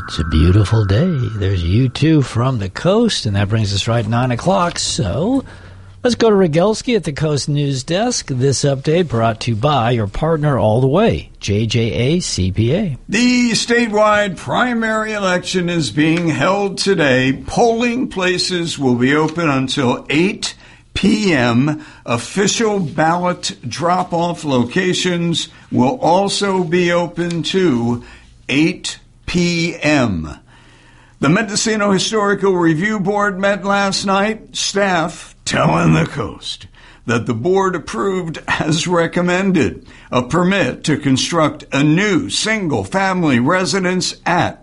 It's a beautiful day. There's U2 from the coast, and that brings us right 9 o'clock. So let's go to Rogelski at the Coast News Desk. This update brought to you by your partner all the way, JJA CPA. The statewide primary election is being held today. Polling places will be open until 8 p.m. Official ballot drop-off locations will also be open to 8 p.m. The Mendocino Historical Review Board met last night. Staff telling the Coast that the board approved, as recommended, a permit to construct a new single-family residence at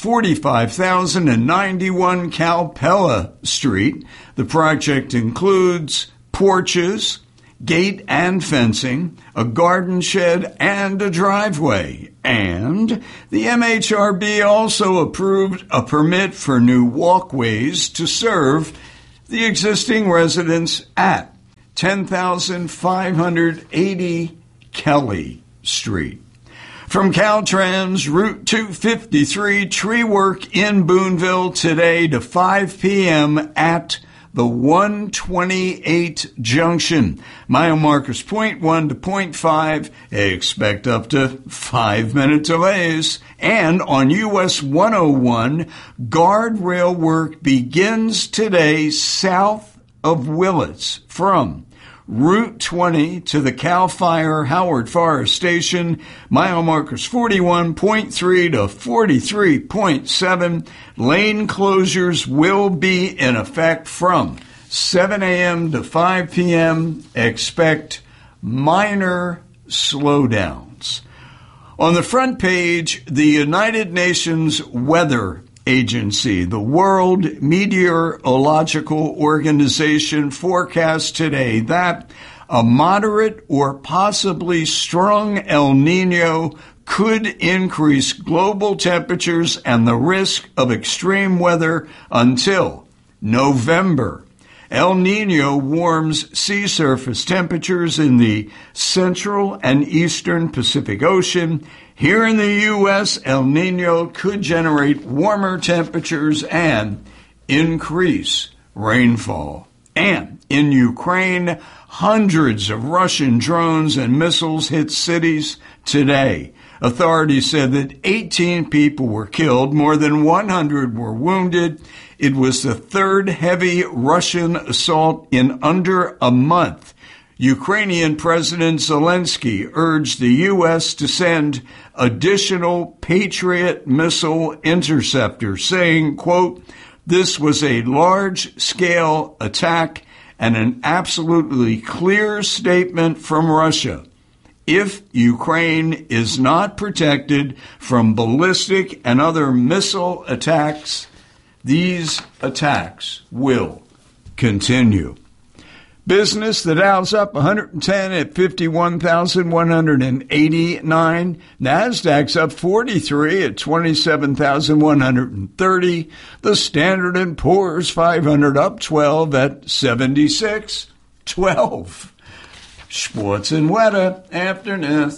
45,091 Calpella Street. The project includes porches, gate and fencing, a garden shed, and a driveway. And the MHRB also approved a permit for new walkways to serve the existing residents at 10,580 Kelly Street. From Caltrans, Route 253, tree work in Boonville today to 5 p.m. at the 128 junction. Mile markers point 1 to point 5. Expect up to 5-minute delays. And on US 101, guardrail work begins today south of Willits from Route 20 to the Cal Fire Howard Forest Station. Mile markers 41.3 to 43.7. Lane closures will be in effect from 7 a.m. to 5 p.m. Expect minor slowdowns. On the front page, the United Nations Weather Agency, the World Meteorological Organization, forecasts today that a moderate or possibly strong El Niño could increase global temperatures and the risk of extreme weather until November. El Niño warms sea surface temperatures in the central and eastern Pacific Ocean. Here in the U.S., El Niño could generate warmer temperatures and increase rainfall. And in Ukraine, hundreds of Russian drones and missiles hit cities today. Authorities said that 18 people were killed, more than 100 were wounded. It was the third heavy Russian assault in under a month. Ukrainian President Zelensky urged the U.S. to send additional Patriot missile interceptors, saying, quote, "This was a large-scale attack and an absolutely clear statement from Russia. If Ukraine is not protected from ballistic and other missile attacks, these attacks will continue." Business, the Dow's up 110 at 51,189. NASDAQ's up 43 at 27,130. The Standard & Poor's 500 up 12 at 7612. Sports and weather afternoon.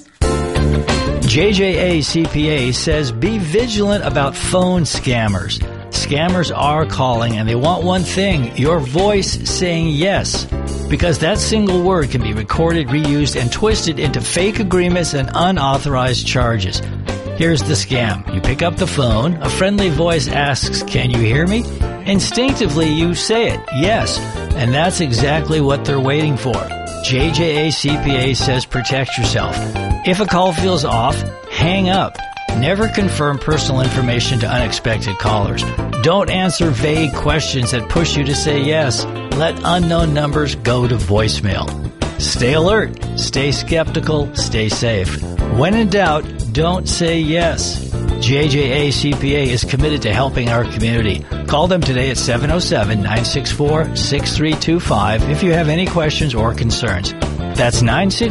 JJA CPA says be vigilant about phone scammers. Scammers are calling and they want one thing, your voice saying yes. Because that single word can be recorded, reused, and twisted into fake agreements and unauthorized charges. Here's the scam. You pick up the phone, a friendly voice asks, "Can you hear me?" Instinctively, you say it, yes, and that's exactly what they're waiting for. JJA CPA says protect yourself. If a call feels off, hang up. Never confirm personal information to unexpected callers. Don't answer vague questions that push you to say yes. Let unknown numbers go to voicemail. Stay alert, stay skeptical, stay safe. When in doubt, don't say yes. JJA CPA is committed to helping our community. Call them today at 707-964-6325 if you have any questions or concerns. That's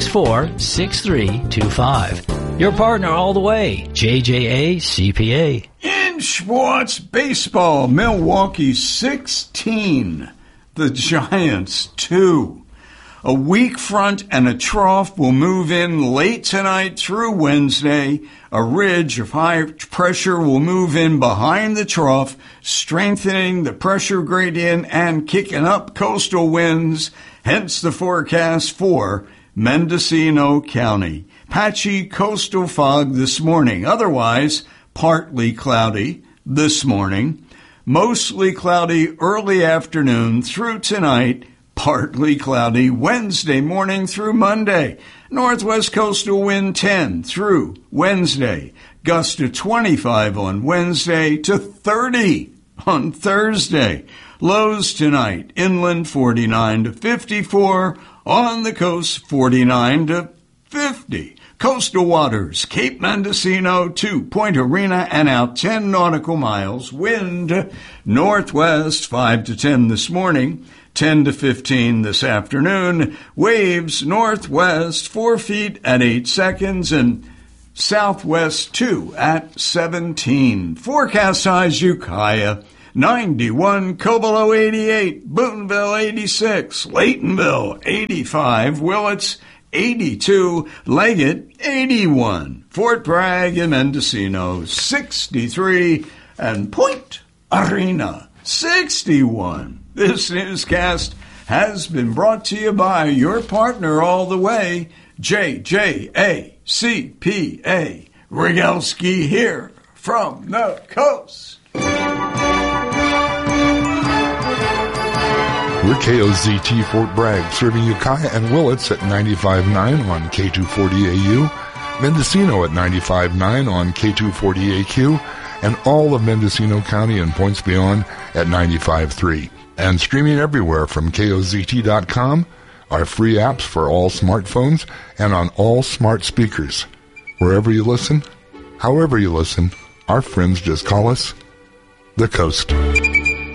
964-6325. Your partner all the way, JJA CPA. In sports, baseball, Milwaukee 16, the Giants 2. A weak front and a trough will move in late tonight through Wednesday. A ridge of high pressure will move in behind the trough, strengthening the pressure gradient and kicking up coastal winds, hence the forecast for Mendocino County. Patchy coastal fog this morning, otherwise partly cloudy this morning. Mostly cloudy early afternoon through tonight. Partly cloudy Wednesday morning through Monday. Northwest coastal wind 10 through Wednesday. Gust of 25 on Wednesday to 30 on Thursday. Lows tonight, inland 49 to 54. On the coast, 49 to 50. Coastal waters, Cape Mendocino to Point Arena and out 10 nautical miles. Wind northwest 5 to 10 this morning, 10 to 15 this afternoon. Waves northwest 4 feet at 8 seconds and southwest 2 at 17. Forecast size Ukiah 91, Cobolo 88, Boonville 86, Laytonville 85, Willits 82, Leggett 81, Fort Bragg and Mendocino 63, and Point Arena 61. This newscast has been brought to you by your partner all the way, JJA CPA. Rogalski here from the coast. We're KOZT Fort Bragg, serving Ukiah and Willits at 95.9 on K240AU, Mendocino at 95.9 on K240AQ, and all of Mendocino County and points beyond at 95.3. And streaming everywhere from KOZT.com, our free apps for all smartphones and on all smart speakers. Wherever you listen, however you listen, our friends just call us The Coast.